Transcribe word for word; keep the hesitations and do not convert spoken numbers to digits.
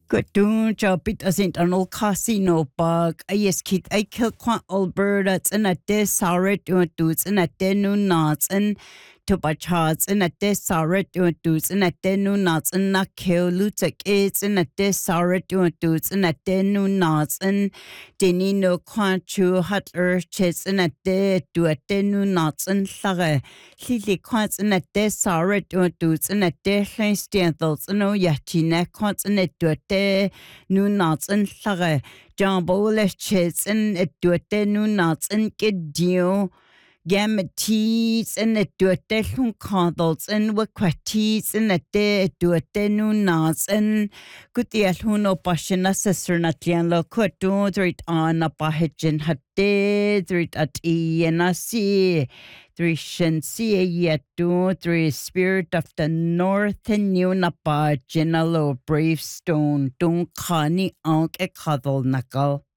Gudun jobit as in an old casino bug. I yes kid I kill quite Alberta and a de sorry doing dudes and a de new nuts and to by charts and a de sorry doing dudes and a de new nuts and not kill luta kids and a de sorry doing dudes and a de new nuts and Denny no quantu hot urchits and a de do a de new nuts and sage. Lily quants and a de sorry doing dudes and a de stands and no yatina quants and a do a nu nuts and sage jumbo chits and it do it nu nuts and get deal gametes and it do it lung candles and waquatis and it do it nu nuts and good the alhuno pashina sister natlian lo kutu drit on a pahijin had drit at e and I see three shin see yet do three spirit of the north and new napa genalo brave stone don't kani ank e cuddle knuckle